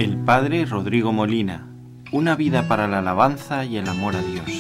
El padre Rodrigo Molina. Una vida para la alabanza y el amor a Dios.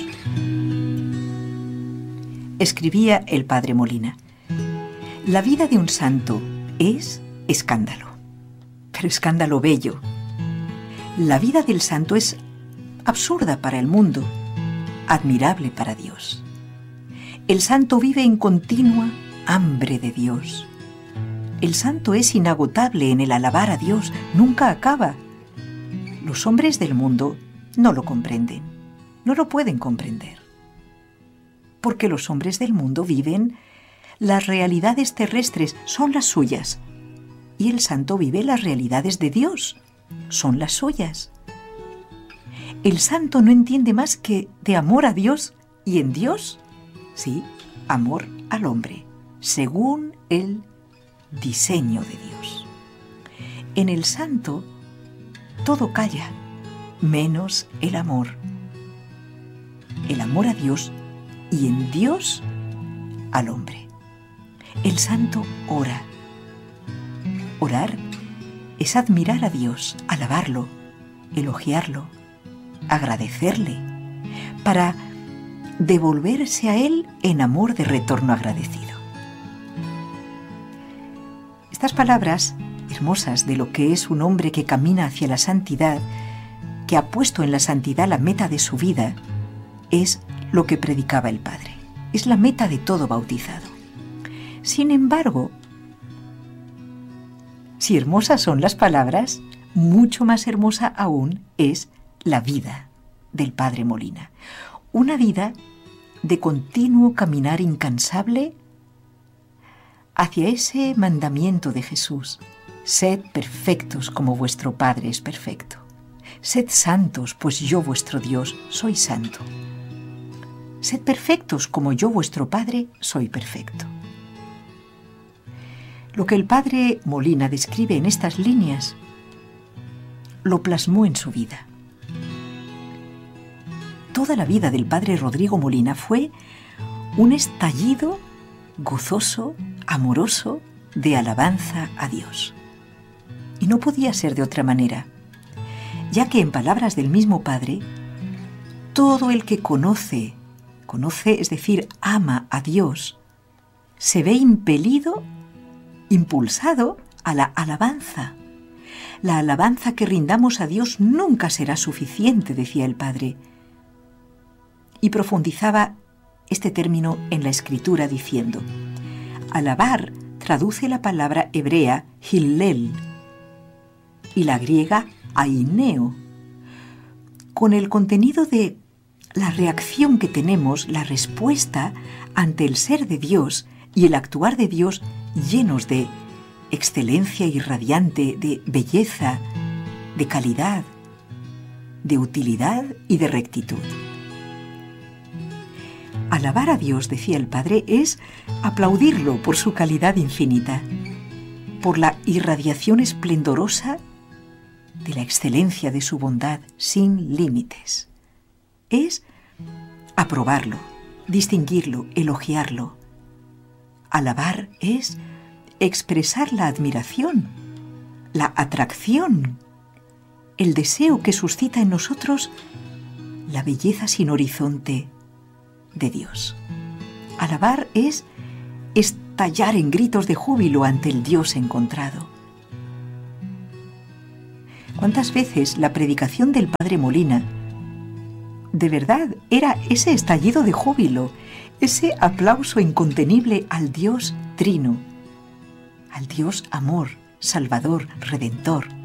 Escribía el padre Molina: la vida de un santo es escándalo, pero escándalo bello. La vida del santo es absurda para el mundo, admirable para Dios. El santo vive en continua hambre de Dios. El santo es inagotable en el alabar a Dios, nunca acaba. Los hombres del mundo no lo comprenden, no lo pueden comprender. Porque los hombres del mundo viven las realidades terrestres, son las suyas. Y el santo vive las realidades de Dios, son las suyas. El santo no entiende más que de amor a Dios y en Dios, sí, amor al hombre, según el diseño de Dios. En el santo todo calla, menos el amor a Dios y en Dios al hombre. El santo ora. Orar es admirar a Dios, alabarlo, elogiarlo, agradecerle, para devolverse a Él en amor de retorno agradecido. Estas palabras hermosas de lo que es un hombre que camina hacia la santidad, que ha puesto en la santidad la meta de su vida, es lo que predicaba el Padre. Es la meta de todo bautizado. Sin embargo, si hermosas son las palabras, mucho más hermosa aún es la vida del Padre Molina. Una vida de continuo caminar incansable hacia ese mandamiento de Jesús: sed perfectos como vuestro Padre es perfecto. Sed santos, pues yo vuestro Dios soy santo. Sed perfectos como yo vuestro Padre soy perfecto. Lo que el Padre Molina describe en estas líneas lo plasmó en su vida. Toda la vida del Padre Rodrigo Molina fue un estallido gozoso, amoroso, de alabanza a Dios. Y no podía ser de otra manera, ya que en palabras del mismo Padre, todo el que conoce, es decir, ama a Dios, se ve impulsado a la alabanza. La alabanza que rindamos a Dios nunca será suficiente, decía el Padre. Y profundizaba este término en la Escritura diciendo: alabar traduce la palabra hebrea hillel y la griega aineo, con el contenido de la reacción que tenemos, la respuesta ante el ser de Dios y el actuar de Dios, llenos de excelencia irradiante, de belleza, de calidad, de utilidad y de rectitud. Alabar a Dios, decía el Padre, es aplaudirlo por su calidad infinita, por la irradiación esplendorosa de la excelencia de su bondad sin límites. Es aprobarlo, distinguirlo, elogiarlo. Alabar es expresar la admiración, la atracción, el deseo que suscita en nosotros la belleza sin horizonte de Dios. Alabar es estallar en gritos de júbilo ante el Dios encontrado. ¿Cuántas veces la predicación del Padre Molina de verdad era ese estallido de júbilo, ese aplauso incontenible al Dios trino, al Dios amor, salvador, redentor?